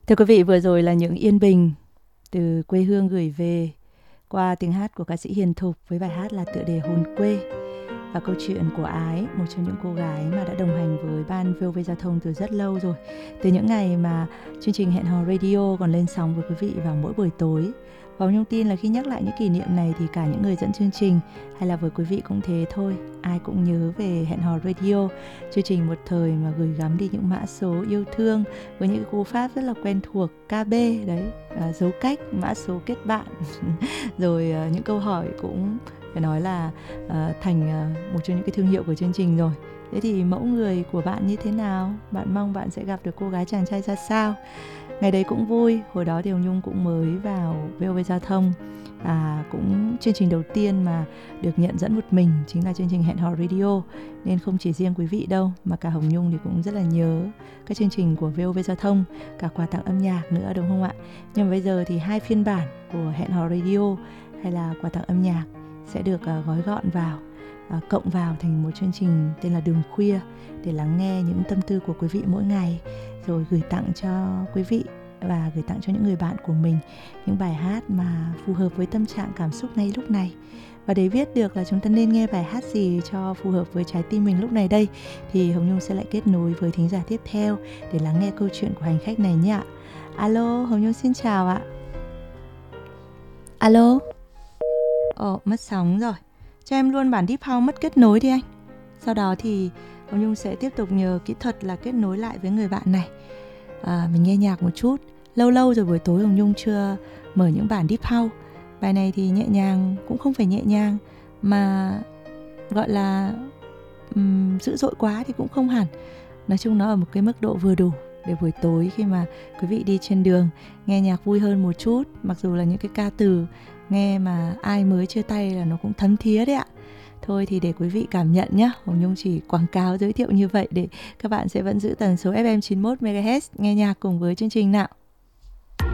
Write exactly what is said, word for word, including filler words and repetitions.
Thưa quý vị, vừa rồi là những yên bình từ quê hương gửi về qua tiếng hát của ca sĩ Hiền Thục với bài hát là tựa đề Hồn Quê, và câu chuyện của Ái, một trong những cô gái mà đã đồng hành với ban vê o vê Giao thông từ rất lâu rồi. Từ những ngày mà chương trình Hẹn Hò Radio còn lên sóng với quý vị vào mỗi buổi tối. Và Nhung tin là khi nhắc lại những kỷ niệm này thì cả những người dẫn chương trình hay là với quý vị cũng thế thôi. Ai cũng nhớ về Hẹn Hò Radio, chương trình một thời mà gửi gắm đi những mã số yêu thương với những cú pháp rất là quen thuộc, ca bê đấy, à, dấu cách, mã số kết bạn, rồi à, những câu hỏi cũng phải nói là uh, thành uh, một trong những cái thương hiệu của chương trình rồi. Thế thì mẫu người của bạn như thế nào? Bạn mong bạn sẽ gặp được cô gái chàng trai ra sao? Ngày đấy cũng vui, hồi đó thì Hồng Nhung cũng mới vào vê o vê Giao thông, à, cũng chương trình đầu tiên mà được nhận dẫn một mình chính là chương trình Hẹn Hò Radio. Nên không chỉ riêng quý vị đâu mà cả Hồng Nhung thì cũng rất là nhớ các chương trình của vê o vê Giao thông, cả quà tặng âm nhạc nữa đúng không ạ? Nhưng mà bây giờ thì hai phiên bản của Hẹn Hò Radio hay là quà tặng âm nhạc sẽ được uh, gói gọn vào, uh, cộng vào thành một chương trình tên là Đường Khuya để lắng nghe những tâm tư của quý vị mỗi ngày, rồi gửi tặng cho quý vị và gửi tặng cho những người bạn của mình những bài hát mà phù hợp với tâm trạng cảm xúc ngay lúc này. Và để biết được là chúng ta nên nghe bài hát gì cho phù hợp với trái tim mình lúc này đây thì Hồng Nhung sẽ lại kết nối với thính giả tiếp theo để lắng nghe câu chuyện của hành khách này nhé ạ. Alo, Hồng Nhung xin chào ạ. Alo. Ồ, mất sóng rồi. Cho em luôn bản Deep House mất kết nối đi anh. Sau đó thì Hồng Nhung sẽ tiếp tục nhờ kỹ thuật là kết nối lại với người bạn này. à, Mình nghe nhạc một chút. Lâu lâu rồi buổi tối Hồng Nhung chưa mở những bản Deep House. Bài này thì nhẹ nhàng, cũng không phải nhẹ nhàng mà gọi là um, dữ dội quá thì cũng không hẳn. Nói chung nó ở một cái mức độ vừa đủ để buổi tối khi mà quý vị đi trên đường nghe nhạc vui hơn một chút. Mặc dù là những cái ca từ nghe mà ai mới chia tay là nó cũng thấm thía đấy ạ. Thôi thì để quý vị cảm nhận nhé. Hồng Nhung chỉ quảng cáo giới thiệu như vậy để các bạn sẽ vẫn giữ tần số ép em chín mươi mốt mê ga héc nghe nhạc cùng với chương trình nào.